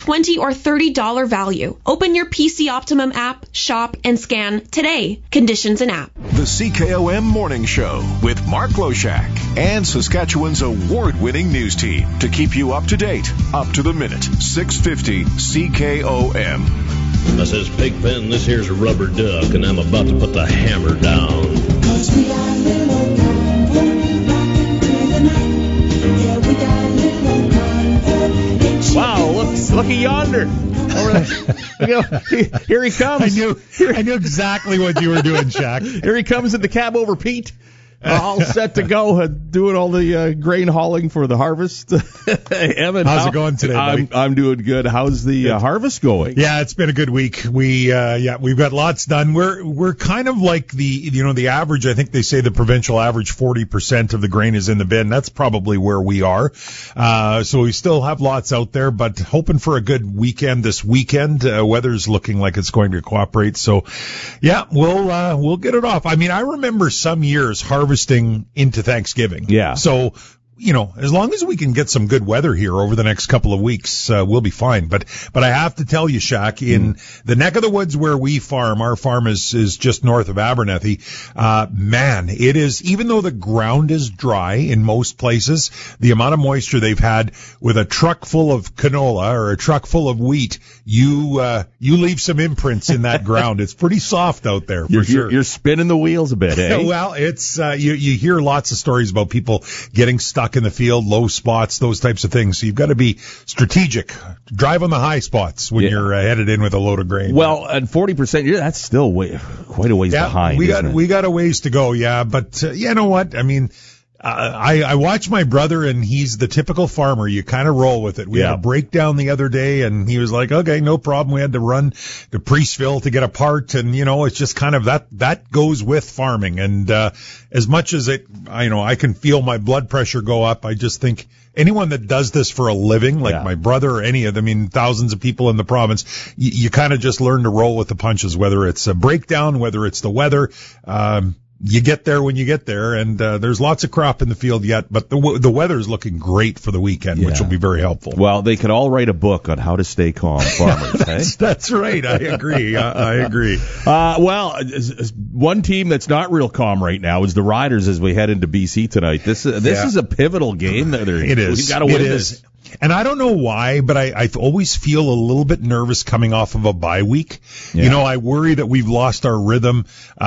$20 or $30 value. Open your PC Optimum app, shop, and scan today. Conditions and app. The CKOM Morning Show with Mark Loshak and Saskatchewan's award-winning news team to keep you up to date, up to the minute. 650 CKOM. This is Pigpen, this here's a rubber duck, and I'm about to put the hammer down. Wow, look at yonder. Here he comes. I knew exactly what you were doing, Shaq. Here he comes in the cab over Pete. All set to go, doing all the grain hauling for the harvest. Evan, how's it going today, buddy? I'm doing good. How's the harvest going? Yeah, it's been a good week. We've got lots done. We're kind of like the average. I think they say the provincial average 40% of the grain is in the bin. That's probably where we are. So we still have lots out there, but hoping for a good weekend this weekend. Weather's looking like it's going to cooperate. So yeah, we'll get it off. I mean, I remember some years harvesting into Thanksgiving. Yeah. So, as long as we can get some good weather here over the next couple of weeks, we'll be fine. But I have to tell you, Shaq, in the neck of the woods where we farm, our farm is just north of Abernethy. Man, it is, even though the ground is dry in most places, the amount of moisture they've had with a truck full of canola or a truck full of wheat, you leave some imprints in that ground. It's pretty soft out there for sure. You're spinning the wheels a bit, eh? Well, it's, you hear lots of stories about people getting stuck in the field, low spots, those types of things. So you've got to be strategic. Drive on the high spots when you're headed in with a load of grain. Well, at 40%, that's still quite a ways behind. We got a ways to go, yeah. But you know what? I mean, I watch my brother, and he's the typical farmer. You kind of roll with it. We had a breakdown the other day, and he was like, okay, no problem. We had to run to Priestville to get a part, and, it's just kind of that goes with farming. And as much as I can feel my blood pressure go up, I just think anyone that does this for a living, like my brother or any of them, thousands of people in the province, you kind of just learn to roll with the punches, whether it's a breakdown, whether it's the weather. You get there when you get there, and there's lots of crop in the field yet, but the weather's looking great for the weekend, which will be very helpful. Well, they could all write a book on how to stay calm, farmers. That's right. I agree. I agree. Well, one team that's not real calm right now is the Riders as we head into BC tonight. This is a pivotal game. It is. We've got to win this. And I don't know why, but I always feel a little bit nervous coming off of a bye week. Yeah. I worry that we've lost our rhythm.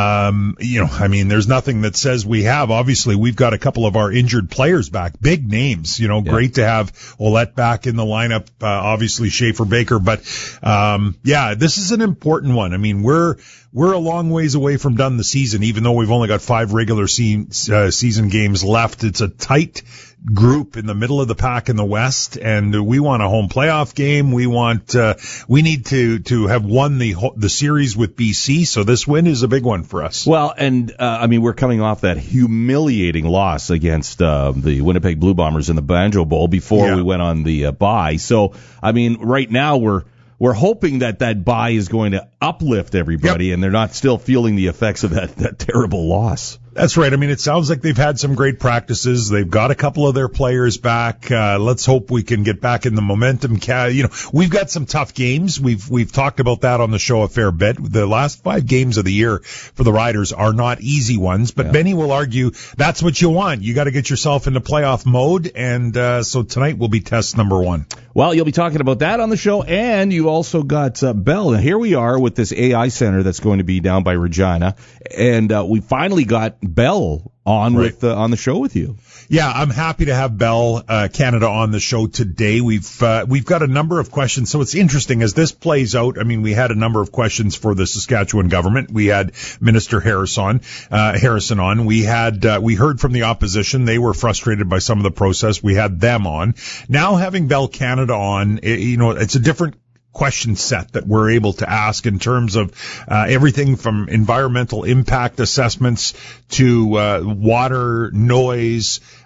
There's nothing that says we have. Obviously, we've got a couple of our injured players back, big names. Great to have Ouellette back in the lineup. Obviously, Schaefer Baker, but this is an important one. I mean, we're a long ways away from done the season, even though we've only got 5 regular season games left. It's a tight group in the middle of the pack in the West, and we want a home playoff game. We need to have won the series with BC, so this win is a big one for us. Well, and we're coming off that humiliating loss against the Winnipeg Blue Bombers in the Banjo Bowl before we went on the bye. So, right now we're hoping that bye is going to uplift everybody, and they're not still feeling the effects of that terrible loss. That's right. I mean, it sounds like they've had some great practices. They've got a couple of their players back. Let's hope we can get back in the momentum. We've got some tough games. We've talked about that on the show a fair bit. The last 5 games of the year for the Riders are not easy ones, but Benny will argue that's what you want. You got to get yourself into playoff mode, and so tonight will be test number 1. Well, you'll be talking about that on the show, and you also got Bell. Now, here we are with this AI center that's going to be down by Regina, and we finally got Bell on on the show with you. Yeah, I'm happy to have Bell Canada on the show today. We've got a number of questions, so it's interesting as this plays out. I mean, we had a number of questions for the Saskatchewan government. We had Minister Harrison on. We heard from the opposition. They were frustrated by some of the process. We had them on. Now having Bell Canada on, it's a different question set that we're able to ask in terms of everything from environmental impact assessments to water, noise,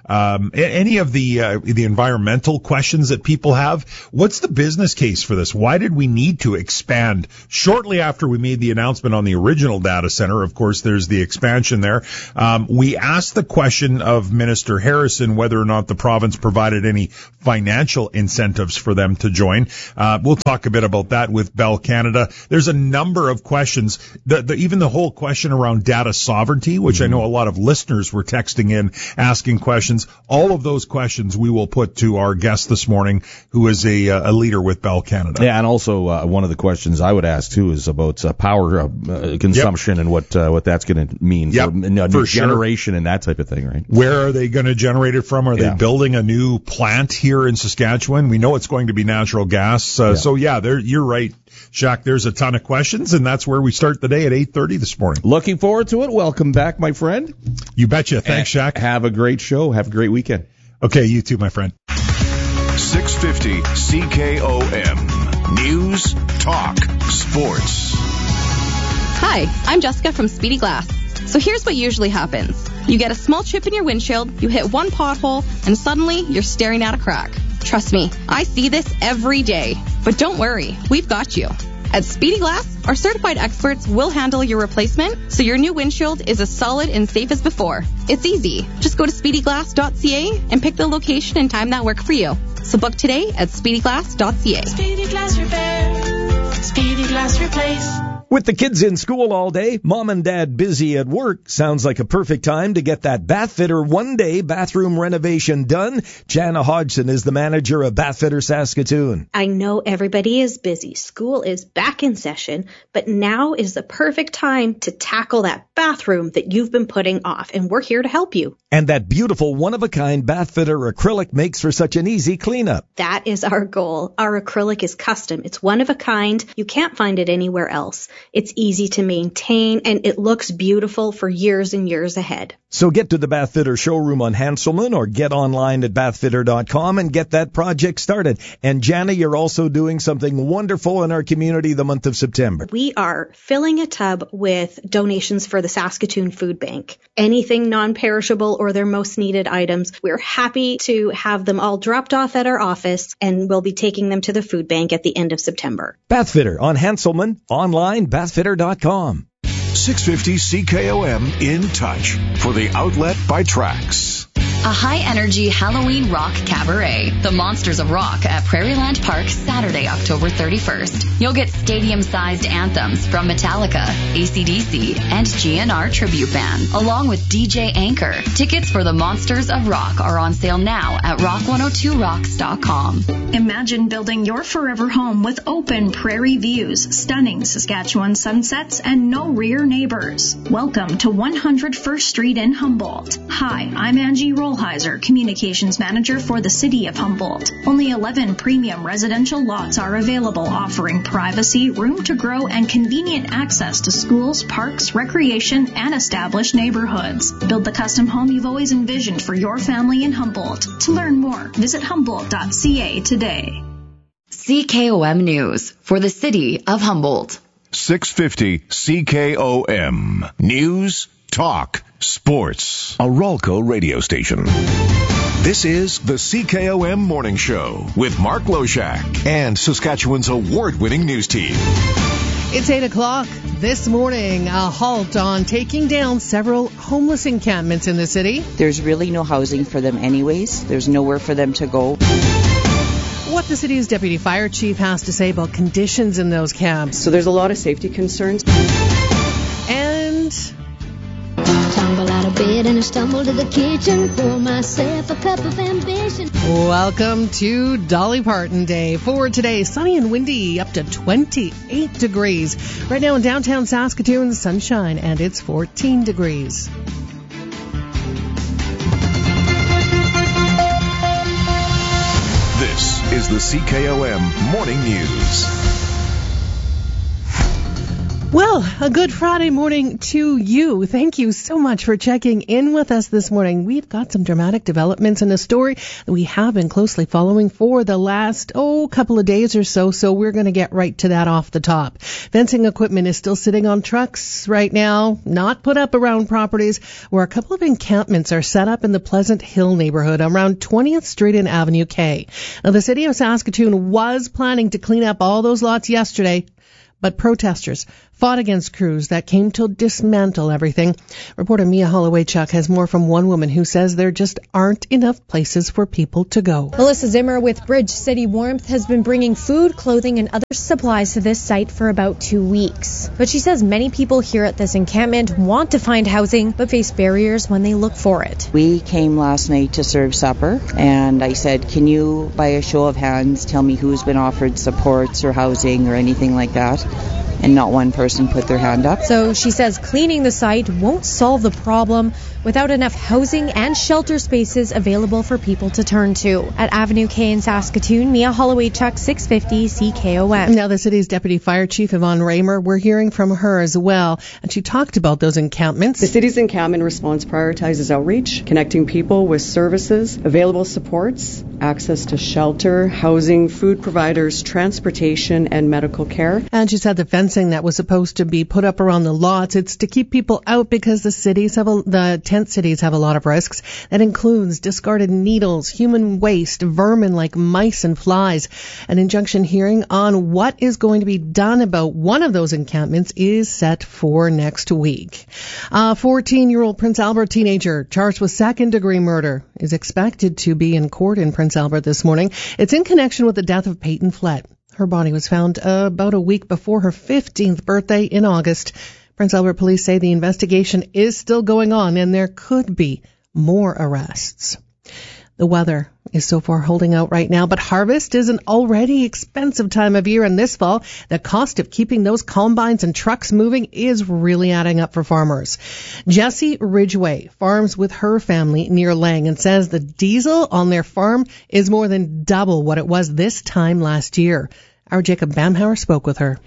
any of the environmental questions that people have. What's the business case for this? Why did we need to expand shortly after we made the announcement on the original data center? Of course, there's the expansion there. We asked the question of Minister Harrison whether or not the province provided any financial incentives for them to join. We'll talk a bit about that with Bell Canada. There's a number of questions, even the whole question around data sovereignty, which I know a lot of listeners were texting in, asking questions. All of those questions we will put to our guest this morning, who is a leader with Bell Canada. Yeah, and also one of the questions I would ask too is about power consumption and what that's going to mean for generation and that type of thing, right? Where are they going to generate it from? Are they building a new plant here in Saskatchewan? We know it's going to be natural gas. So you're right, Shaq. There's a ton of questions, and that's where we start the day at 8:30 this morning. Looking forward to it. Welcome back, my friend. You betcha. Thanks, Shaq. Have a great show. Have a great weekend. Okay, you too, my friend. 650 CKOM. News, talk, sports. Hi, I'm Jessica from Speedy Glass. So here's what usually happens. You get a small chip in your windshield, you hit one pothole, and suddenly you're staring at a crack. Trust me, I see this every day. But don't worry, we've got you. At Speedy Glass, our certified experts will handle your replacement so your new windshield is as solid and safe as before. It's easy. Just go to speedyglass.ca and pick the location and time that work for you. So book today at speedyglass.ca. Speedy Glass Repair. Speedy Glass Replace. With the kids in school all day, mom and dad busy at work, sounds like a perfect time to get that Bathfitter one-day bathroom renovation done. Jana Hodgson is the manager of Bathfitter Saskatoon. I know everybody is busy. School is back in session, but now is the perfect time to tackle that bathroom that you've been putting off, and we're here to help you. And that beautiful one-of-a-kind Bathfitter acrylic makes for such an easy cleanup. That is our goal. Our acrylic is custom. It's one of a kind. You can't find it anywhere else. It's easy to maintain, and it looks beautiful for years and years ahead. So get to the Bathfitter showroom on Hanselman or get online at bathfitter.com and get that project started. And Jana, you're also doing something wonderful in our community the month of September. We are filling a tub with donations for the Saskatoon Food Bank. Anything non-perishable or their most needed items, we're happy to have them all dropped off at our office, and we'll be taking them to the food bank at the end of September. Bathfitter on Hanselman, online, bathfitter.com. 650 CKOM in touch for the outlet by Trax. A high-energy Halloween rock cabaret, The Monsters of Rock at Prairieland Park, Saturday, October 31st. You'll get stadium-sized anthems from Metallica, AC/DC, and GNR Tribute Band, along with DJ Anchor. Tickets for The Monsters of Rock are on sale now at rock102rocks.com. Imagine building your forever home with open prairie views, stunning Saskatchewan sunsets, and no rear neighbors. Welcome to 101st Street in Humboldt. Hi, I'm Angie Rollheiser, Communications Manager for the City of Humboldt. Only 11 premium residential lots are available, offering privacy, room to grow, and convenient access to schools, parks, recreation, and established neighborhoods. Build the custom home you've always envisioned for your family in Humboldt. To learn more, visit humboldt.ca today. CKOM News for the City of Humboldt. 650 CKOM. News, talk, sports. A Ralco radio station. This is the CKOM Morning Show with Mark Loshak and Saskatchewan's award-winning news team. It's 8 o'clock this morning. A halt on taking down several homeless encampments in the city. There's really no housing for them anyways. There's nowhere for them to go. What the city's deputy fire chief has to say about conditions in those camps. So there's a lot of safety concerns. And tumble out of bed and I stumble to the kitchen, pour myself a cup of ambition. Welcome to Dolly Parton Day. For today, sunny and windy, up to 28 degrees. Right now in downtown Saskatoon, sunshine, and it's 14 degrees. This is the CKOM Morning News. Well, a good Friday morning to you. Thank you so much for checking in with us this morning. We've got some dramatic developments in a story that we have been closely following for the last, couple of days or so we're going to get right to that off the top. Fencing equipment is still sitting on trucks right now, not put up around properties where a couple of encampments are set up in the Pleasant Hill neighborhood around 20th Street and Avenue K. Now, the city of Saskatoon was planning to clean up all those lots yesterday, but protesters fought against crews that came to dismantle everything. Reporter Mia Holloway-Chuck has more from one woman who says there just aren't enough places for people to go. Melissa Zimmer with Bridge City Warmth has been bringing food, clothing, and other supplies to this site for about 2 weeks. But she says many people here at this encampment want to find housing, but face barriers when they look for it. We came last night to serve supper, and I said, can you, by a show of hands, tell me who's been offered supports or housing or anything like that? And not one person put their hand up. So she says cleaning the site won't solve the problem without enough housing and shelter spaces available for people to turn to. At Avenue K in Saskatoon, Mia Holloway-Chuck, 650 CKOM. Now the city's Deputy Fire Chief Yvonne Raymer, we're hearing from her as well, and she talked about those encampments. The city's encampment response prioritizes outreach, connecting people with services, available supports, access to shelter, housing, food providers, transportation, and medical care. And she said the fencing that was supposed to be put up around the lots, it's to keep people out because the tent cities have a lot of risks. That includes discarded needles, human waste, vermin like mice and flies. An injunction hearing on what is going to be done about one of those encampments is set for next week. A 14-year-old Prince Albert teenager charged with second-degree murder is expected to be in court in Prince Albert this morning. It's in connection with the death of Peyton Flett. Her body was found about a week before her 15th birthday in August. Prince Albert police say the investigation is still going on and there could be more arrests. The weather is so far holding out right now, but harvest is an already expensive time of year, and this fall, the cost of keeping those combines and trucks moving is really adding up for farmers. Jessie Ridgway farms with her family near Lang and says the diesel on their farm is more than double what it was this time last year. Our Jacob Bamhauer spoke with her.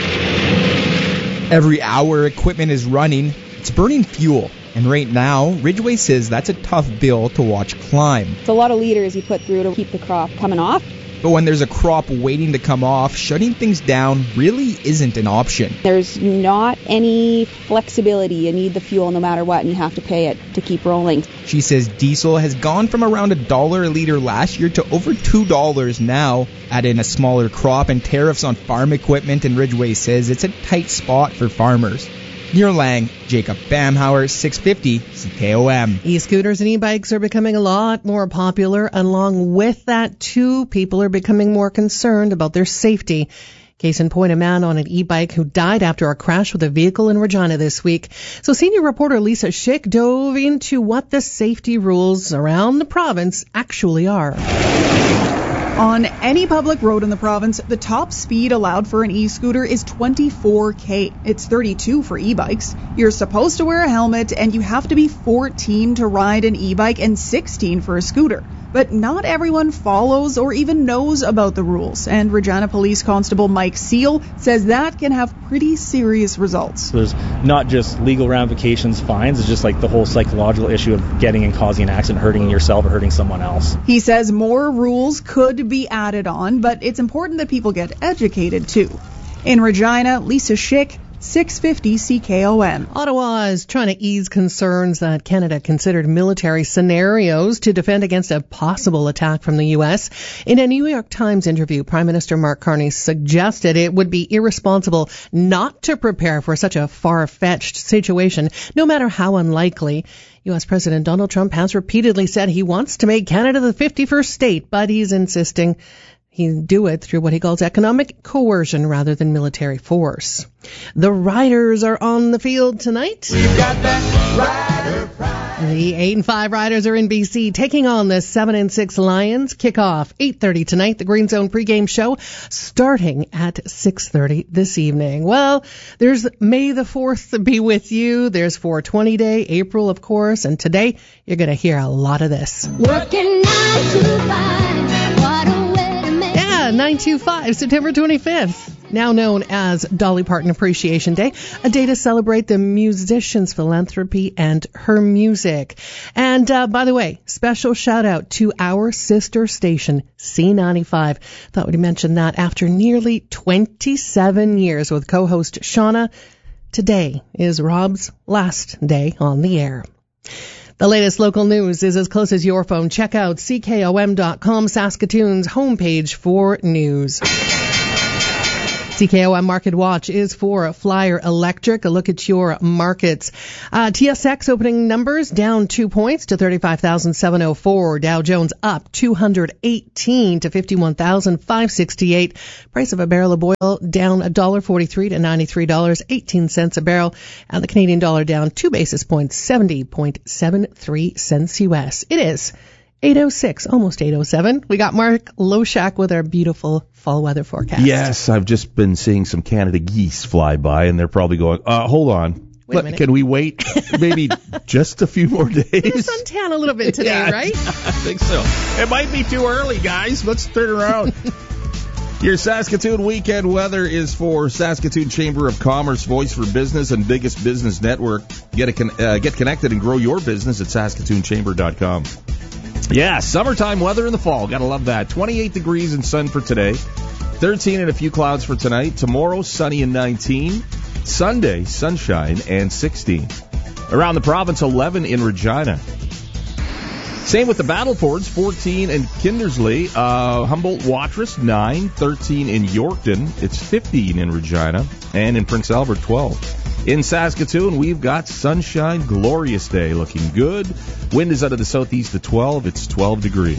Every hour equipment is running, it's burning fuel. And right now, Ridgway says that's a tough bill to watch climb. It's a lot of liters you put through to keep the crop coming off. But when there's a crop waiting to come off, shutting things down really isn't an option. There's not any flexibility. You need the fuel no matter what, and you have to pay it to keep rolling. She says diesel has gone from around $1 a liter last year to over $2 now. Add in a smaller crop and tariffs on farm equipment, and Ridgway says it's a tight spot for farmers. Near Lang, Jacob Bamhauer, 650 CKOM. E-scooters and e-bikes are becoming a lot more popular. Along with that, too, people are becoming more concerned about their safety. Case in point, a man on an e-bike who died after a crash with a vehicle in Regina this week. So senior reporter Lisa Schick dove into what the safety rules around the province actually are. On any public road in the province, the top speed allowed for an e-scooter is 24 km. It's 32 for e-bikes. You're supposed to wear a helmet, and you have to be 14 to ride an e-bike and 16 for a scooter. But not everyone follows or even knows about the rules, and Regina Police Constable Mike Seal says that can have pretty serious results. There's not just legal ramifications, fines, it's just like the whole psychological issue of getting and causing an accident, hurting yourself or hurting someone else. He says more rules could be added on, but it's important that people get educated too. In Regina, Lisa Schick, 650 CKOM. Ottawa is trying to ease concerns that Canada considered military scenarios to defend against a possible attack from the U.S. In a New York Times interview, Prime Minister Mark Carney suggested it would be irresponsible not to prepare for such a far-fetched situation, no matter how unlikely. U.S. President Donald Trump has repeatedly said he wants to make Canada the 51st state, but he's insisting he do it through what he calls economic coercion rather than military force. The Riders are on the field tonight. We've got that rider. The 8-5 Riders are in BC taking on the 7-6 Lions. Kickoff 8:30 tonight. The Green Zone pregame show starting at 6:30 this evening. Well, there's May the 4th be with you. There's 420 Day, April, of course, and today you're going to hear a lot of this. Working 9 to 5. What a way to make 925, September 25th. Now known as Dolly Parton Appreciation Day, a day to celebrate the musician's philanthropy and her music. And by the way, special shout out to our sister station, C95. Thought we'd mention that after nearly 27 years with co-host Shauna. Today is Rob's last day on the air. The latest local news is as close as your phone. Check out CKOM.com, Saskatoon's homepage for news. CKOM Market Watch is for Flyer Electric. A look at your markets. TSX opening numbers down 2 points to 35,704. Dow Jones up 218 to 51,568. Price of a barrel of oil down $1.43 to $93.18 a barrel. And the Canadian dollar down 2 basis points, 70.73 cents US. It is 8:06, almost 8:07. We got Mark Loshak with our beautiful fall weather forecast. Yes, I've just been seeing some Canada geese fly by, and they're probably going, hold on. Wait a minute. Can we wait maybe just a few more days? It's suntan a little bit today, right? I think so. It might be too early, guys. Let's turn around. Your Saskatoon weekend weather is for Saskatoon Chamber of Commerce, voice for business and biggest business network. Get connected and grow your business at SaskatoonChamber.com. Yeah, summertime weather in the fall. Gotta love that. 28 degrees and sun for today. 13 and a few clouds for tonight. Tomorrow, sunny and 19. Sunday, sunshine and 16. Around the province, 11 in Regina. Same with the Battlefords, 14 in Kindersley. Humboldt Watrous, 9. 13 in Yorkton. It's 15 in Regina. And in Prince Albert, 12. In Saskatoon, we've got sunshine, glorious day, looking good. Wind is out of the southeast at 12. It's 12 degrees.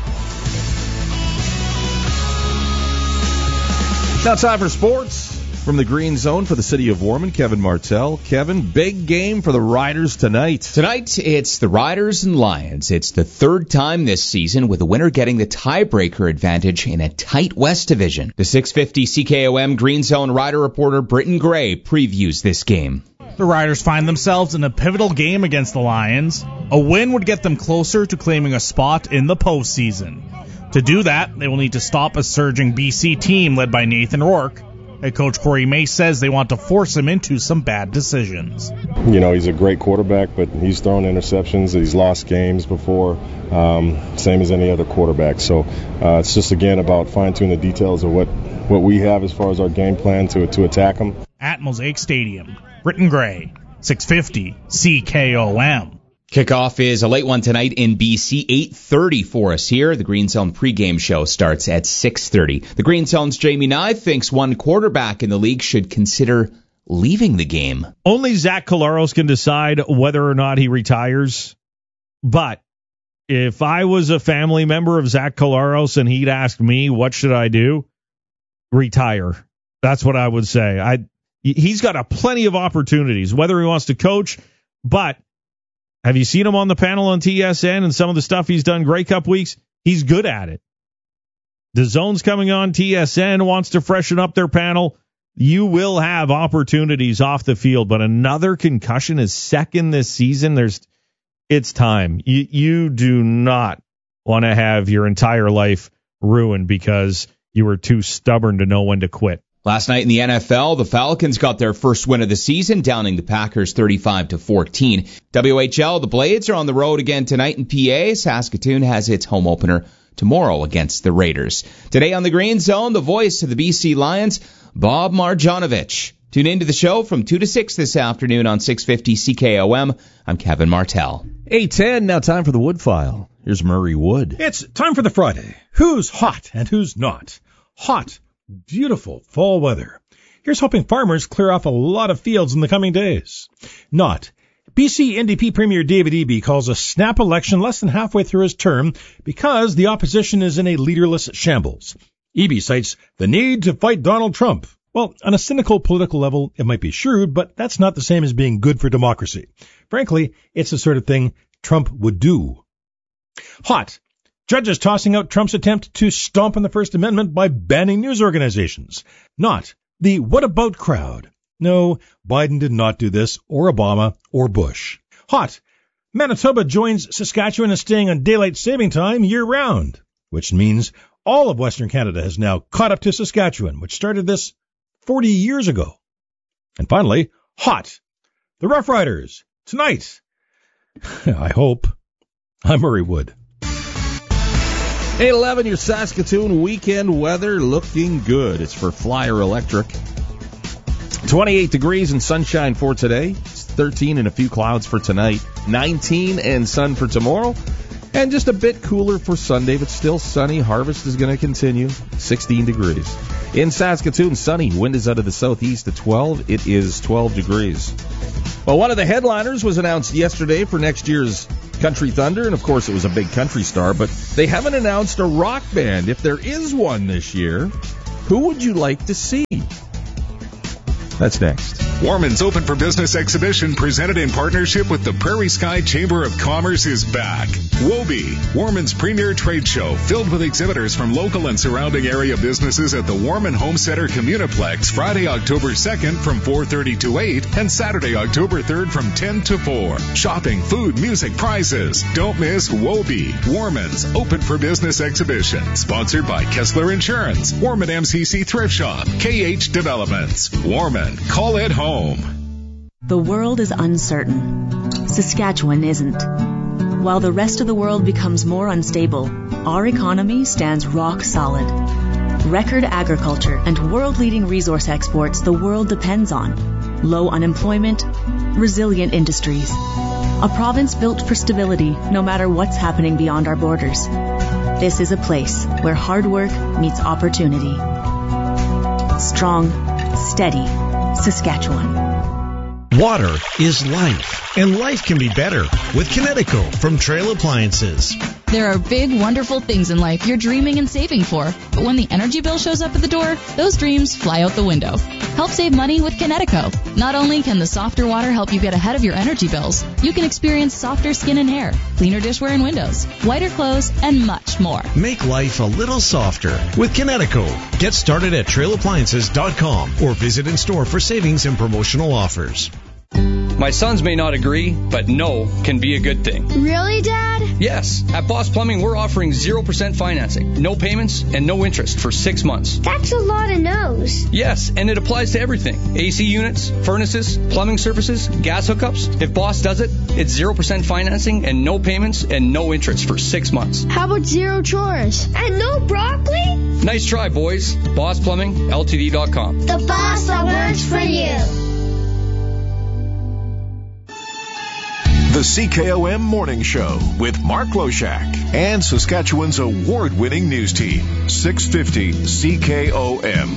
Now time for sports. From the Green Zone for the City of Warman, Kevin Martell. Kevin, big game for the Riders tonight. Tonight, it's the Riders and Lions. It's the third time this season with the winner getting the tiebreaker advantage in a tight West Division. The 650 CKOM Green Zone Rider reporter Britton Gray previews this game. The Riders find themselves in a pivotal game against the Lions. A win would get them closer to claiming a spot in the postseason. To do that, they will need to stop a surging BC team led by Nathan Rourke. Head coach Corey Mace says they want to force him into some bad decisions. You know, he's a great quarterback, but he's thrown interceptions. He's lost games before, same as any other quarterback. So it's just, again, about fine-tuning the details of what we have as far as our game plan to attack him. At Mosaic Stadium, Britton Gray, 650 CKOM. Kickoff is a late one tonight in BC, 8:30 for us here. The Green Zone pregame show starts at 6:30. The Green Zone's Jamie Nye thinks one quarterback in the league should consider leaving the game. Only Zach Collaros can decide whether or not he retires. But if I was a family member of Zach Collaros and he'd ask me, what should I do? Retire. That's what I would say. He's got plenty of opportunities, whether he wants to coach, but have you seen him on the panel on TSN and some of the stuff he's done Grey Cup weeks? He's good at it. The Zone's coming on. TSN wants to freshen up their panel. You will have opportunities off the field, but another concussion is second this season. It's time. You do not want to have your entire life ruined because you were too stubborn to know when to quit. Last night in the NFL, the Falcons got their first win of the season, downing the Packers 35-14. WHL, the Blades are on the road again tonight in PA. Saskatoon has its home opener tomorrow against the Raiders. Today on the Green Zone, the voice of the BC Lions, Bob Marjanovic. Tune into the show from 2 to 6 this afternoon on 650 CKOM. I'm Kevin Martell. 8:10, now time for the Wood File. Here's Murray Wood. It's time for the Friday. Who's hot and who's not? Hot. Beautiful fall weather. Here's hoping farmers clear off a lot of fields in the coming days. Not. BC NDP Premier David Eby calls a snap election less than halfway through his term because the opposition is in a leaderless shambles. Eby cites the need to fight Donald Trump. Well, on a cynical political level, it might be shrewd, but that's not the same as being good for democracy. Frankly, it's the sort of thing Trump would do. Hot. Judges tossing out Trump's attempt to stomp on the First Amendment by banning news organizations. Not the what about crowd. No, Biden did not do this, or Obama, or Bush. Hot. Manitoba joins Saskatchewan in staying on daylight saving time year-round, which means all of Western Canada has now caught up to Saskatchewan, which started this 40 years ago. And finally, hot. The Rough Riders, tonight. I hope. I'm Murray Wood. 8:11, your Saskatoon weekend weather looking good. It's for Flyer Electric. 28 degrees and sunshine for today. It's 13 and a few clouds for tonight. 19 and sun for tomorrow. And just a bit cooler for Sunday, but still sunny. Harvest is going to continue. 16 degrees. In Saskatoon, sunny. Wind is out of the southeast at 12. It is 12 degrees. Well, one of the headliners was announced yesterday for next year's Country Thunder, and of course it was a big country star, but they haven't announced a rock band. If there is one this year, who would you like to see? That's next. Warman's Open for Business exhibition, presented in partnership with the Prairie Sky Chamber of Commerce, is back. WOBE, Warman's premier trade show, filled with exhibitors from local and surrounding area businesses at the Warman Home Center Communiplex, Friday, October 2nd from 4:30 to 8, and Saturday, October 3rd from 10 to 4. Shopping, food, music, prizes. Don't miss WOBE, Warman's Open for Business exhibition, sponsored by Kessler Insurance, Warman MCC Thrift Shop, KH Developments. Warman, call it home. The world is uncertain. Saskatchewan isn't. While the rest of the world becomes more unstable, our economy stands rock solid. Record agriculture and world-leading resource exports the world depends on. Low unemployment, resilient industries. A province built for stability no matter what's happening beyond our borders. This is a place where hard work meets opportunity. Strong, steady Saskatchewan. Water is life, and life can be better with Kinetico from Trail Appliances. There are big, wonderful things in life you're dreaming and saving for, but when the energy bill shows up at the door, those dreams fly out the window. Help save money with Kinetico. Not only can the softer water help you get ahead of your energy bills, you can experience softer skin and hair, cleaner dishware and windows, whiter clothes, and much more. Make life a little softer with Kinetico. Get started at trailappliances.com or visit in store for savings and promotional offers. My sons may not agree, but no can be a good thing. Really, Dad? Yes. At Boss Plumbing, we're offering 0% financing, no payments, and no interest for 6 months. That's a lot of no's. Yes, and it applies to everything. AC units, furnaces, plumbing services, gas hookups. If Boss does it, it's 0% financing and no payments and no interest for 6 months. How about zero chores? And no broccoli? Nice try, boys. Boss Plumbing, Ltd.com. The boss that works for you. The CKOM Morning Show with Mark Loshak and Saskatchewan's award-winning news team, 650 CKOM.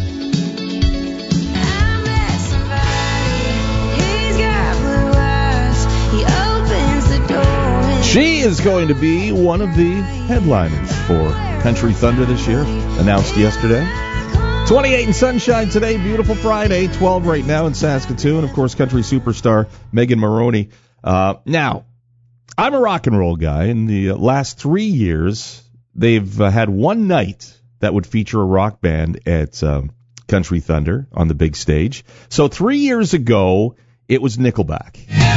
She is going to be one of the headliners for Country Thunder this year, announced yesterday. 28 and sunshine today, beautiful Friday, 12 right now in Saskatoon. Of course, country superstar Megan Moroney. Now, I'm a rock and roll guy. In the last 3 years, they've had one night that would feature a rock band at Country Thunder on the big stage. So 3 years ago, it was Nickelback.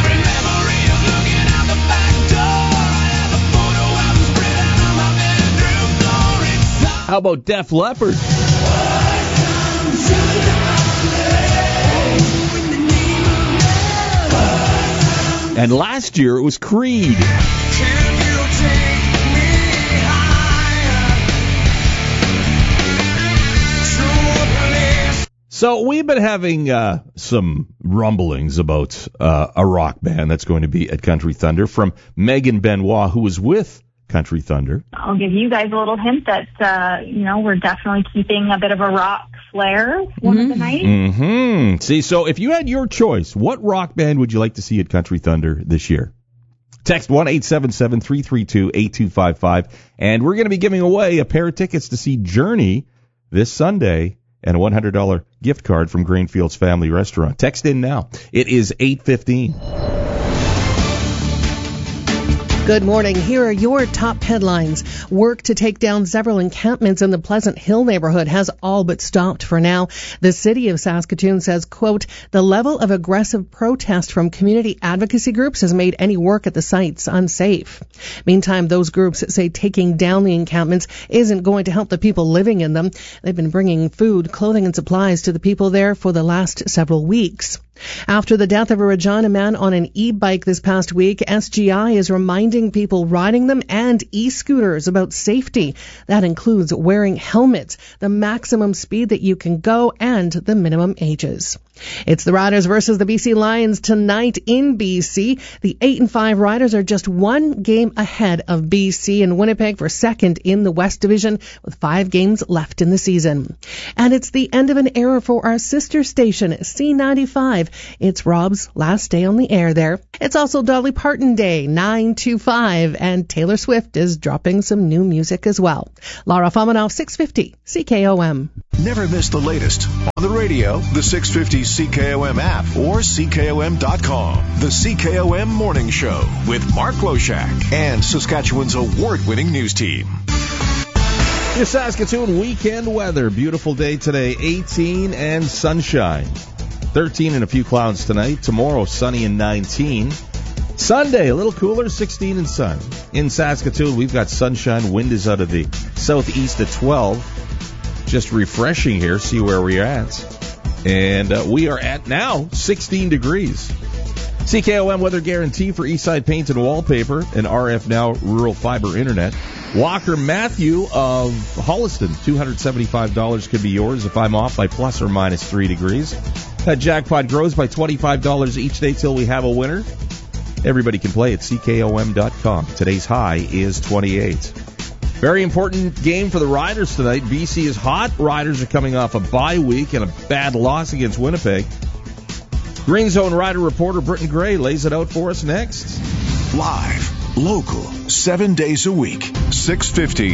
How about Def Leppard? And last year it was Creed. So we've been having some rumblings about a rock band that's going to be at Country Thunder from Megan Benoit, who was with Country Thunder. I'll give you guys a little hint that, we're definitely keeping a bit of a rock flair one of the nights. Mm-hmm. See, so if you had your choice, what rock band would you like to see at Country Thunder this year? Text 1-877-332-8255, and we're going to be giving away a pair of tickets to see Journey this Sunday and a $100 gift card from Grainfields Family Restaurant. Text in now. It is 8:15. Good morning. Here are your top headlines. Work to take down several encampments in the Pleasant Hill neighborhood has all but stopped for now. The city of Saskatoon says, quote, the level of aggressive protest from community advocacy groups has made any work at the sites unsafe. Meantime, those groups say taking down the encampments isn't going to help the people living in them. They've been bringing food, clothing, and supplies to the people there for the last several weeks. After the death of a Regina man on an e-bike this past week, SGI is reminding people riding them and e-scooters about safety. That includes wearing helmets, the maximum speed that you can go, and the minimum ages. It's the Riders versus the BC Lions tonight in BC. The 8-5 Riders are just one game ahead of BC and Winnipeg for second in the West Division with 5 games left in the season. And it's the end of an era for our sister station, C95. It's Rob's last day on the air there. It's also Dolly Parton Day, 9/25, and Taylor Swift is dropping some new music as well. Laura Fominov, 650 CKOM. Never miss the latest on the radio, the 650 CKOM app, or CKOM.com. The CKOM Morning Show with Mark Loshak and Saskatchewan's award-winning news team. Your Saskatoon weekend weather. Beautiful day today, 18 and sunshine. 13 and a few clouds tonight. Tomorrow, sunny and 19. Sunday, a little cooler, 16 and sun. In Saskatoon, we've got sunshine. Wind is out of the southeast at 12. Just refreshing here, see where we're at. And we are at now 16 degrees. CKOM weather guarantee for Eastside Paint and Wallpaper and RF Now Rural Fiber Internet. Walker Matthew of Holliston, $275 could be yours if I'm off by plus or minus 3 degrees. That jackpot grows by $25 each day till we have a winner. Everybody can play at CKOM.com. Today's high is 28. Very important game for the Riders tonight. BC is hot. Riders are coming off a bye week and a bad loss against Winnipeg. Green Zone Rider reporter Britton Gray lays it out for us next. Live, local, 7 days a week, 650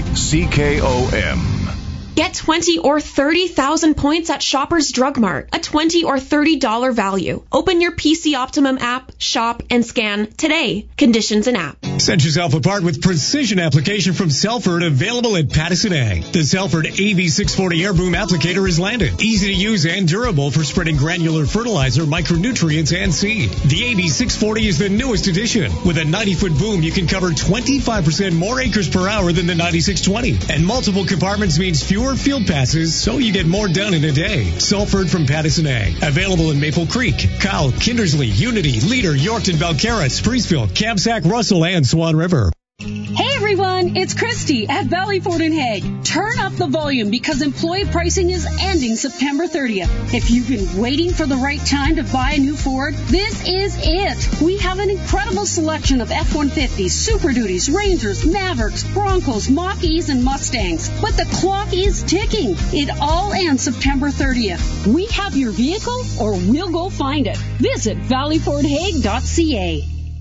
CKOM. Get 20 or 30,000 points at Shoppers Drug Mart, a $20 or $30 value. Open your PC Optimum app, shop, and scan today. Conditions and app. Set yourself apart with precision application from Selford, available at Pattison Ag. The Selford AV640 Air Boom Applicator is landed. Easy to use and durable for spreading granular fertilizer, micronutrients, and seed. The AV640 is the newest addition. With a 90-foot boom, you can cover 25% more acres per hour than the 9620. And multiple compartments means fewer field passes, so you get more done in a day. Selford from Pattison Ag. Available in Maple Creek, Kyle, Kindersley, Unity, Leader, Yorkton, Belcarra, Spreeceville, Kamsack, Russell, and Swan River. Hey everyone, it's Christy at Valley Ford in Hague. Turn up the volume because employee pricing is ending September 30th. If you've been waiting for the right time to buy a new Ford, this is it. We have an incredible selection of F-150s, Super Duties, Rangers, Mavericks, Broncos, Mach-E's, and Mustangs. But the clock is ticking. It all ends September 30th. We have your vehicle or we'll go find it. Visit valleyfordhague.ca.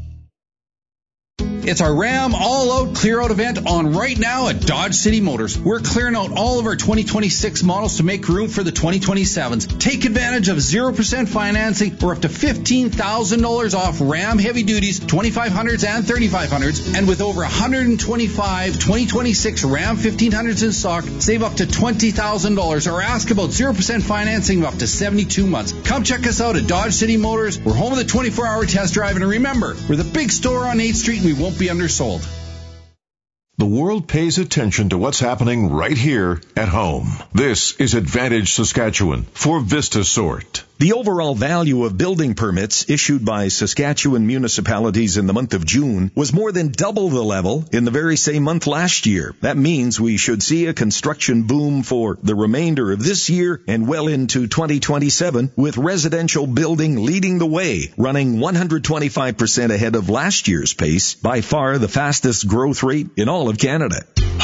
It's our Ram All-Out Clear-Out event on right now at Dodge City Motors. We're clearing out all of our 2026 models to make room for the 2027s. Take advantage of 0% financing or up to $15,000 off Ram Heavy Duties, 2500s and 3500s. And with over 125 2026 Ram 1500s in stock, save up to $20,000 or ask about 0% financing of up to 72 months. Come check us out at Dodge City Motors. We're home of the 24-hour test drive. And remember, we're the big store on 8th Street and we won't be undersold. The world pays attention to what's happening right here at home. This is Advantage Saskatchewan for VistaSort. The overall value of building permits issued by Saskatchewan municipalities in the month of June was more than double the level in the very same month last year. That means we should see a construction boom for the remainder of this year and well into 2027, with residential building leading the way, running 125% ahead of last year's pace, by far the fastest growth rate in all of Canada.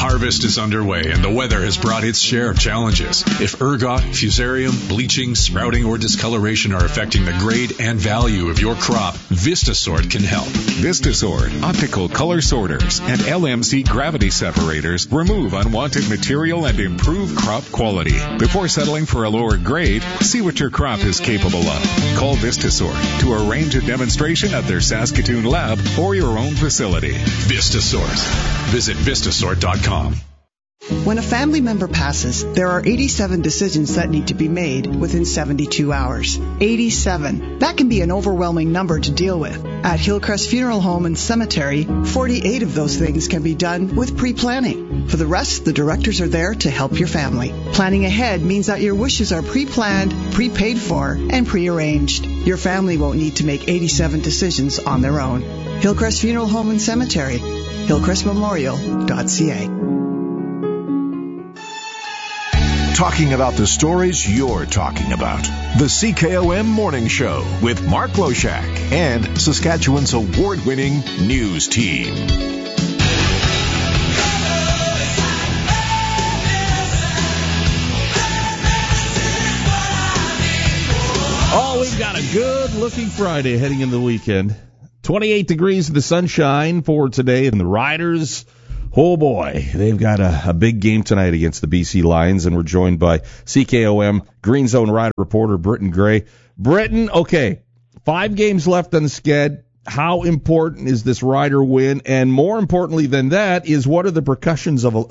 Harvest is underway and the weather has brought its share of challenges. If ergot, fusarium, bleaching, sprouting, or discoloration are affecting the grade and value of your crop, VistaSort can help. VistaSort, optical color sorters, and LMC gravity separators remove unwanted material and improve crop quality. Before settling for a lower grade, see what your crop is capable of. Call VistaSort to arrange a demonstration at their Saskatoon lab or your own facility. VistaSort. Visit Vistasort.com. When a family member passes, there are 87 decisions that need to be made within 72 hours. 87. That can be an overwhelming number to deal with. At Hillcrest Funeral Home and Cemetery, 48 of those things can be done with pre-planning. For the rest, the directors are there to help your family. Planning ahead means that your wishes are pre-planned, prepaid for, and pre-arranged. Your family won't need to make 87 decisions on their own. Hillcrest Funeral Home and Cemetery, hillcrestmemorial.ca. Talking about the stories you're talking about. The CKOM Morning Show with Mark Loshak and Saskatchewan's award-winning news team. Oh, we've got a good-looking Friday heading into the weekend. 28 degrees in the sunshine for today, and the Riders, oh boy, they've got a big game tonight against the BC Lions, and we're joined by CKOM Green Zone Rider reporter Britton Gray. Britton, okay, 5 games left on the sched. How important is this Rider win? And more importantly than that is what are the repercussions of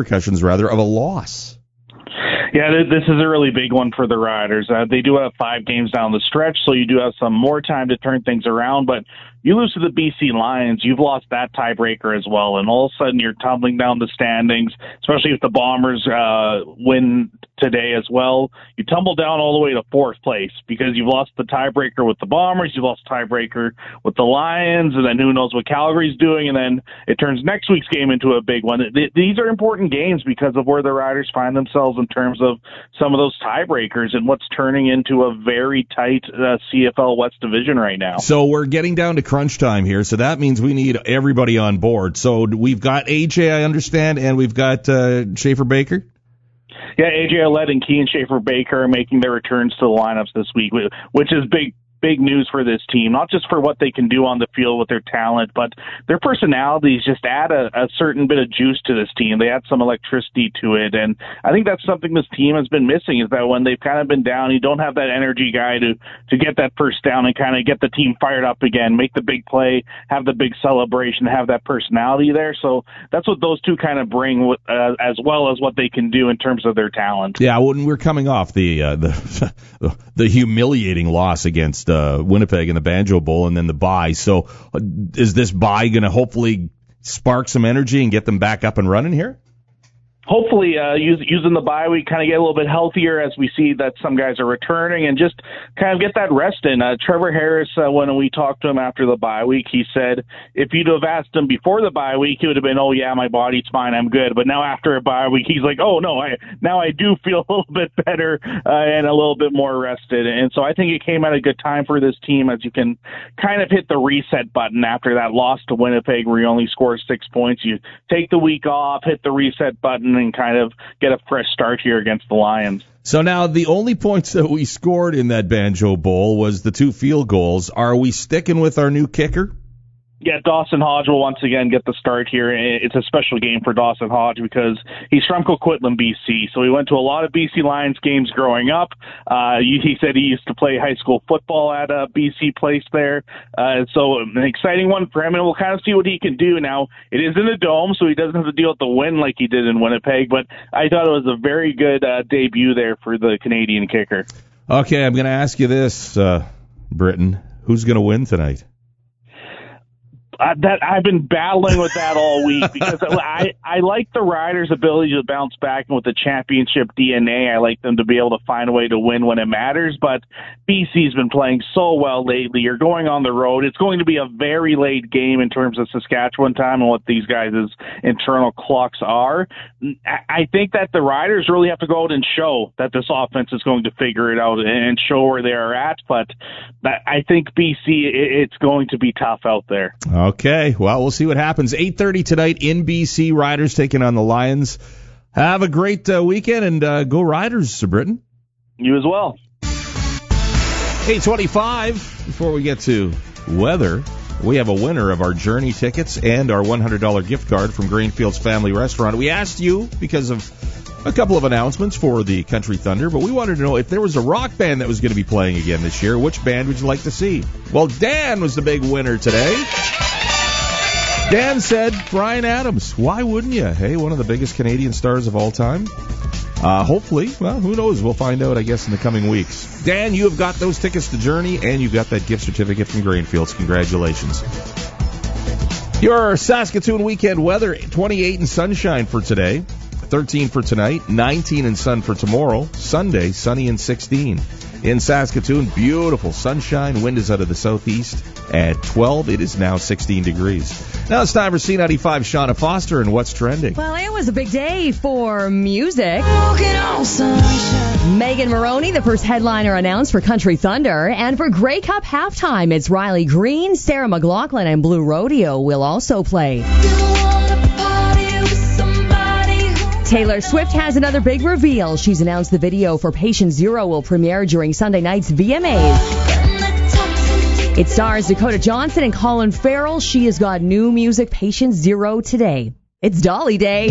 a loss? Yeah, this is a really big one for the Riders. They do have 5 games down the stretch, so you do have some more time to turn things around, but you lose to the BC Lions, you've lost that tiebreaker as well, and all of a sudden you're tumbling down the standings, especially if the Bombers win today as well. You tumble down all the way to 4th place because you've lost the tiebreaker with the Bombers, you've lost tiebreaker with the Lions, and then who knows what Calgary's doing, and then it turns next week's game into a big one. These are important games because of where the Riders find themselves in terms of some of those tiebreakers and what's turning into a very tight CFL West division right now. So we're getting down to crunch time here, so that means we need everybody on board. So we've got AJ, I understand, and we've got Schaefer Baker. Yeah, AJ Ouellette and Kean Schaefer Baker are making their returns to the lineups this week, which is big news for this team, not just for what they can do on the field with their talent, but their personalities just add a certain bit of juice to this team. They add some electricity to it, and I think that's something this team has been missing, is that when they've kind of been down, you don't have that energy guy to get that first down and kind of get the team fired up again, make the big play, have the big celebration, have that personality there. So that's what those two kind of bring, as well as what they can do in terms of their talent. Yeah, when we're coming off the humiliating loss against Winnipeg in the Banjo Bowl and then the bye. So is this bye going to hopefully spark some energy and get them back up and running here? Hopefully, using the bye week, kind of get a little bit healthier as we see that some guys are returning and just kind of get that rest in. Trevor Harris, when we talked to him after the bye week, he said if you'd have asked him before the bye week, he would have been, oh, yeah, my body's fine, I'm good. But now after a bye week, he's like, oh, no, now I do feel a little bit better and a little bit more rested. And so I think it came at a good time for this team, as you can kind of hit the reset button after that loss to Winnipeg where you only score 6 points. You take the week off, hit the reset button, and kind of get a fresh start here against the Lions. So now the only points that we scored in that Banjo Bowl was the 2 field goals. Are we sticking with our new kicker? Yeah, Dawson Hodge will once again get the start here. It's a special game for Dawson Hodge because he's from Coquitlam, BC. So he went to a lot of BC Lions games growing up. He said he used to play high school football at a BC place there. So an exciting one for him, and we'll kind of see what he can do. Now, it is in the Dome, so he doesn't have to deal with the wind like he did in Winnipeg, but I thought it was a very good debut there for the Canadian kicker. Okay, I'm going to ask you this, Britton. Who's going to win tonight? That I've been battling with that all week because I like the Riders' ability to bounce back, and with the championship DNA, I like them to be able to find a way to win when it matters. But BC's been playing so well lately. You're going on the road. It's going to be a very late game in terms of Saskatchewan time and what these guys' internal clocks are. I think that the Riders really have to go out and show that this offense is going to figure it out and show where they are at. But I think BC, it's going to be tough out there. Okay, well, we'll see what happens. 8:30 tonight in BC. Riders taking on the Lions. Have a great weekend, and go Riders, Britton. You as well. 8:25. Before we get to weather, we have a winner of our Journey tickets and our $100 gift card from Greenfields Family Restaurant. We asked you because of a couple of announcements for the Country Thunder, but we wanted to know if there was a rock band that was going to be playing again this year, which band would you like to see? Well, Dan was the big winner today. Dan said Bryan Adams. Why wouldn't you? Hey, one of the biggest Canadian stars of all time. Hopefully, well, who knows? We'll find out, I guess, in the coming weeks. Dan, you have got those tickets to Journey, and you've got that gift certificate from Greenfields. Congratulations. Your Saskatoon weekend weather, 28 and sunshine for today, 13 for tonight, 19 and sun for tomorrow, Sunday, sunny and 16. In Saskatoon, beautiful sunshine, wind is out of the southeast. At 12, it is now 16 degrees. Now it's time for C95 Shauna Foster and What's Trending. Well, it was a big day for music. Megan Moroney, the first headliner announced for Country Thunder. And for Grey Cup halftime, it's Riley Green, Sarah McLachlan, and Blue Rodeo will also play. Taylor Swift has another big reveal. She's announced the video for Patient Zero will premiere during Sunday night's VMAs. It stars Dakota Johnson and Colin Farrell. She has got new music, Patient Zero, today. It's Dolly Day.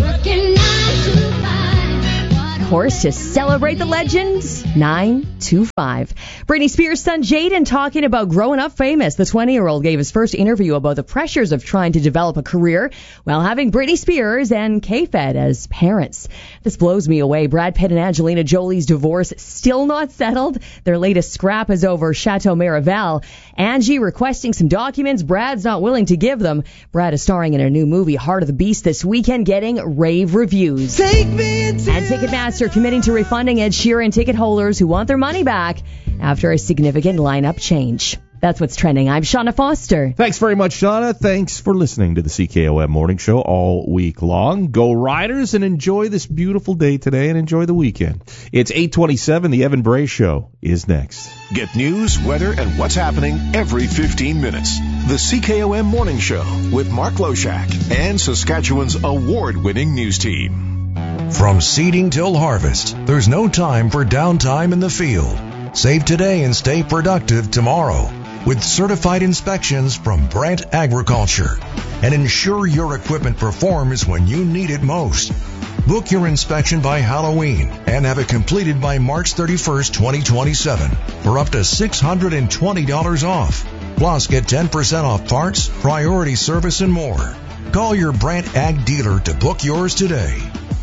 Of course, to celebrate the legends, 925. Britney Spears' son Jaden talking about growing up famous. The 20-year-old gave his first interview about the pressures of trying to develop a career while having Britney Spears and K-Fed as parents. This blows me away. Brad Pitt and Angelina Jolie's divorce still not settled. Their latest scrap is over Chateau Miraval. Angie requesting some documents. Brad's not willing to give them. Brad is starring in a new movie, Heart of the Beast, this weekend, getting rave reviews. And Ticketmaster committing to refunding Ed Sheeran ticket holders who want their money back after a significant lineup change. That's what's trending. I'm Shauna Foster. Thanks very much, Shauna. Thanks for listening to the CKOM Morning Show all week long. Go Riders and enjoy this beautiful day today and enjoy the weekend. It's 8:27. The Evan Bray Show is next. Get news, weather, and what's happening every 15 minutes. The CKOM Morning Show with Mark Loshak and Saskatchewan's award-winning news team. From seeding till harvest, there's no time for downtime in the field. Save today and stay productive tomorrow with certified inspections from Brant Agriculture, and ensure your equipment performs when you need it most. Book your inspection by Halloween and have it completed by March 31st, 2027 for up to $620 off. Plus, get 10% off parts, priority service, and more. Call your Brant Ag dealer to book yours today.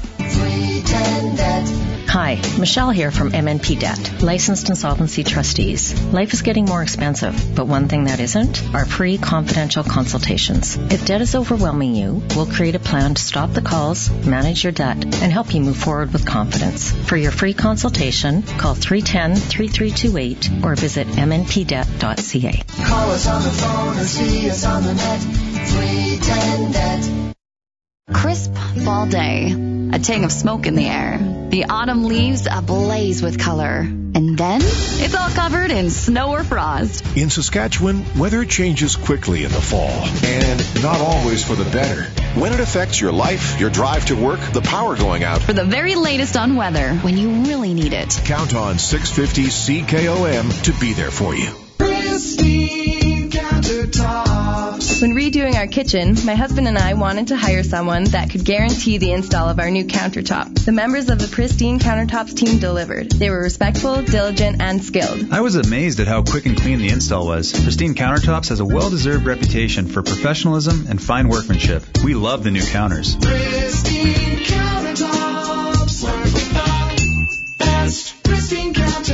Hi, Michelle here from MNP Debt, licensed insolvency trustees. Life is getting more expensive, but one thing that isn't are free confidential consultations. If debt is overwhelming you, we'll create a plan to stop the calls, manage your debt, and help you move forward with confidence. For your free consultation, call 310-3328 or visit mnpdebt.ca. Call us on the phone or see us on the net. 310 Debt. Crisp fall day. A tang of smoke in the air. The autumn leaves ablaze with color. And then it's all covered in snow or frost. In Saskatchewan, weather changes quickly in the fall, and not always for the better. When it affects your life, your drive to work, the power going out. For the very latest on weather, when you really need it. Count on 650 CKOM to be there for you. Pristine countertops. When redoing our kitchen, my husband and I wanted to hire someone that could guarantee the install of our new countertop. The members of the Pristine Countertops team delivered. They were respectful, diligent, and skilled. I was amazed at how quick and clean the install was. Pristine Countertops has a well-deserved reputation for professionalism and fine workmanship. We love the new counters. Pristine Countertops. Work without best. Pristine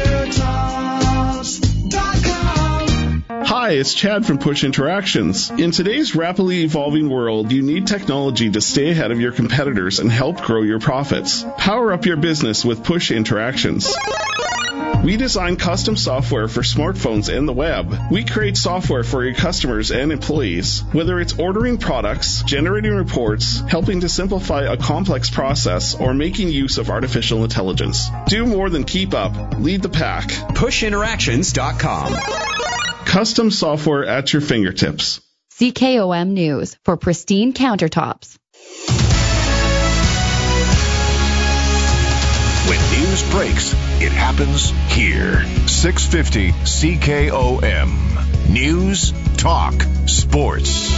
Countertops.com. Hi, it's Chad from Push Interactions. In today's rapidly evolving world, you need technology to stay ahead of your competitors and help grow your profits. Power up your business with Push Interactions. We design custom software for smartphones and the web. We create software for your customers and employees. Whether it's ordering products, generating reports, helping to simplify a complex process, or making use of artificial intelligence. Do more than keep up. Lead the pack. PushInteractions.com. Custom software at your fingertips. CKOM News for pristine countertops. When news breaks, it happens here. 650 CKOM. News, Talk, Sports.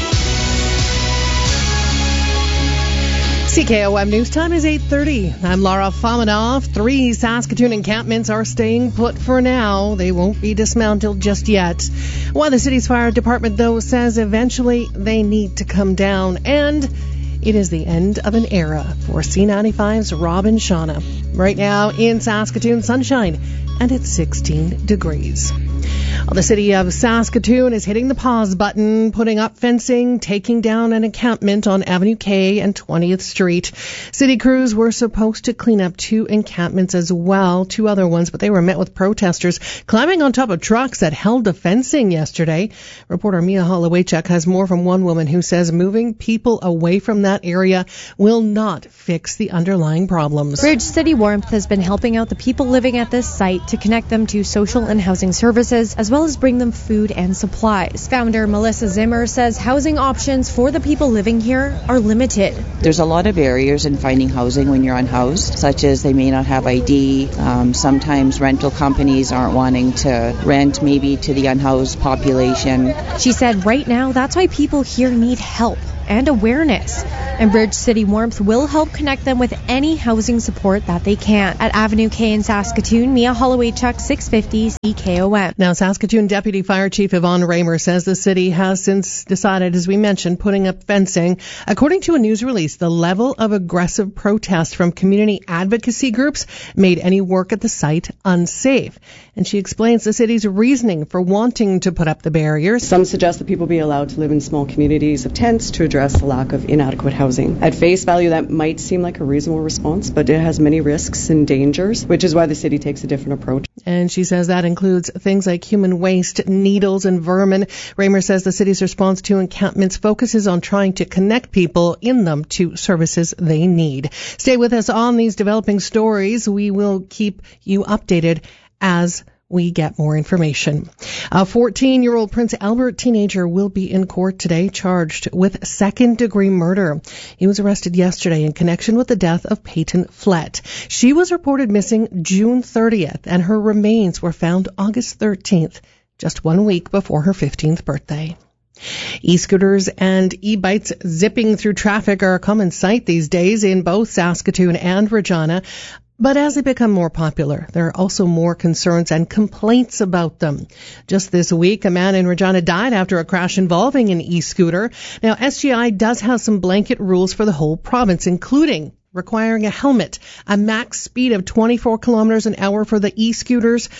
CKOM News Time is 8:30. I'm Laura Fominov. 3 Saskatoon encampments are staying put for now. They won't be dismantled just yet. While the city's fire department, though, says eventually they need to come down. And it is the end of an era for C95's Rob and Shauna. Right now in Saskatoon, sunshine, and it's 16 degrees. Well, the city of Saskatoon is hitting the pause button, putting up fencing, taking down an encampment on Avenue K and 20th Street. City crews were supposed to clean up 2 encampments as well, 2 other ones, but they were met with protesters climbing on top of trucks that held the fencing yesterday. Reporter Mia Holowaychuk has more from one woman who says moving people away from that area will not fix the underlying problems. Ridge City Warmth has been helping out the people living at this site to connect them to social and housing services, as well as bring them food and supplies. Founder Melissa Zimmer says housing options for the people living here are limited. There's a lot of barriers in finding housing when you're unhoused, such as they may not have ID. Sometimes rental companies aren't wanting to rent maybe to the unhoused population. She said right now that's why people here need help and awareness. And Ridge City Warmth will help connect them with any housing support that they can. At Avenue K in Saskatoon, Mia Holowaychuk, 650 CKOM. Now, Saskatoon Deputy Fire Chief Yvonne Raymer says the city has since decided, as we mentioned, putting up fencing. According to a news release, the level of aggressive protest from community advocacy groups made any work at the site unsafe. And she explains the city's reasoning for wanting to put up the barriers. Some suggest that people be allowed to live in small communities of tents to address the lack of inadequate housing. At face value, that might seem like a reasonable response, but it has many risks and dangers, which is why the city takes a different approach. And she says that includes things like human waste, needles, and vermin. Raymer says the city's response to encampments focuses on trying to connect people in them to services they need. Stay with us on these developing stories. We will keep you updated as we get more information. A 14-year-old Prince Albert teenager will be in court today charged with second-degree murder. He was arrested yesterday in connection with the death of Peyton Flett. She was reported missing June 30th, and her remains were found August 13th, just 1 week before her 15th birthday. E-scooters and e-bikes zipping through traffic are a common sight these days in both Saskatoon and Regina. But as they become more popular, there are also more concerns and complaints about them. Just this week, a man in Regina died after a crash involving an e-scooter. Now, SGI does have some blanket rules for the whole province, including requiring a helmet, a max speed of 24 kilometers an hour for the e-scooters,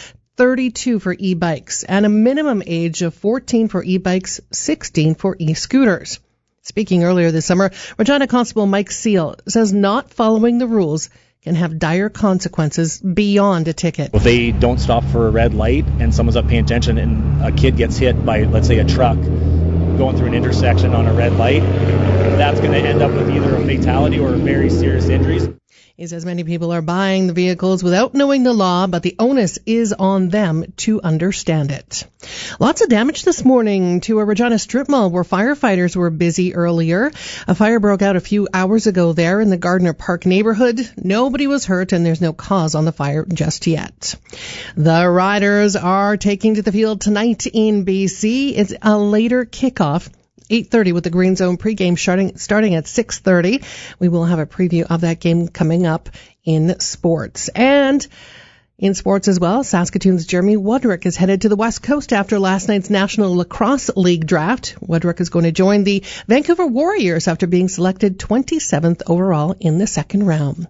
32 for e-bikes, and a minimum age of 14 for e-bikes, 16 for e-scooters. Speaking earlier this summer, Regina Constable Mike Seal says not following the rules can have dire consequences beyond a ticket. If they don't stop for a red light and someone's not paying attention and a kid gets hit by, let's say, a truck going through an intersection on a red light, that's going to end up with either a fatality or very serious injuries. He says many people are buying the vehicles without knowing the law, but the onus is on them to understand it. Lots of damage this morning to a Regina strip mall where firefighters were busy earlier. A fire broke out a few hours ago there in the Gardner Park neighborhood. Nobody was hurt and there's no cause on the fire just yet. The Riders are taking to the field tonight in BC. It's a later kickoff. 8:30 with the Green Zone pregame starting at 6:30. We will have a preview of that game coming up in sports. And in sports as well, Saskatoon's Jeremy Wudrick is headed to the West Coast after last night's National Lacrosse League draft. Wudrick is going to join the Vancouver Warriors after being selected 27th overall in the second round.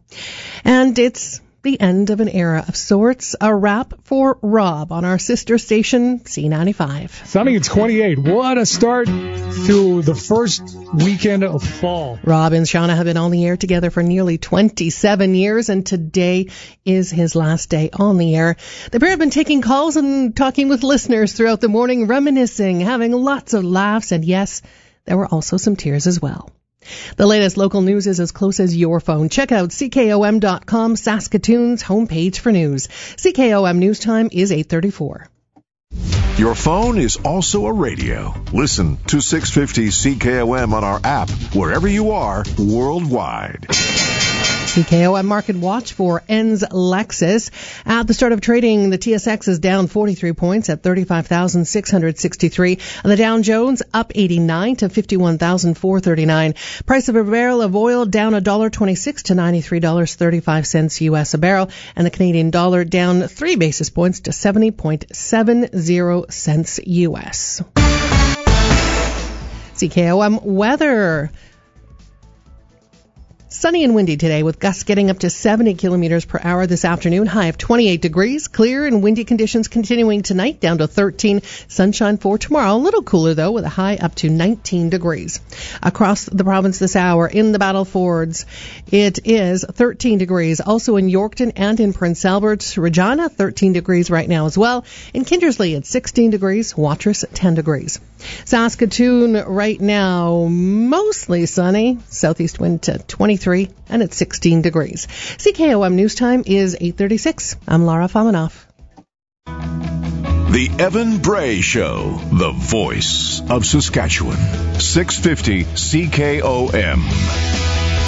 And it's the end of an era of sorts. A wrap for Rob on our sister station, C95. Sunny, it's 28. What a start to the first weekend of fall. Rob and Shauna have been on the air together for nearly 27 years, and today is his last day on the air. The pair have been taking calls and talking with listeners throughout the morning, reminiscing, having lots of laughs, and yes, there were also some tears as well. The latest local news is as close as your phone. Check out CKOM.com, Saskatoon's homepage for news. CKOM News Time is 8:34. Your phone is also a radio. Listen to 650 CKOM on our app wherever you are worldwide. CKOM Market Watch for ENS Lexus. At the start of trading, the TSX is down 43 points at 35,663. And the Dow Jones up 89 to 51,439. Price of a barrel of oil down $1.26 to $93.35 U.S. a barrel. And the Canadian dollar down 3 basis points to 70.70 cents U.S. CKOM weather. Sunny and windy today with gusts getting up to 70 kilometers per hour this afternoon. High of 28 degrees. Clear and windy conditions continuing tonight down to 13. Sunshine for tomorrow. A little cooler though with a high up to 19 degrees. Across the province this hour in the Battle Fords, it is 13 degrees. Also in Yorkton and in Prince Albert. Regina, 13 degrees right now as well. In Kindersley, it's 16 degrees. Watrous, 10 degrees. Saskatoon right now, mostly sunny. Southeast wind to 23. And it's 16 degrees. CKOM News Time is 8:36. I'm Laura Famanoff. The Evan Bray Show, the voice of Saskatchewan. 650 CKOM.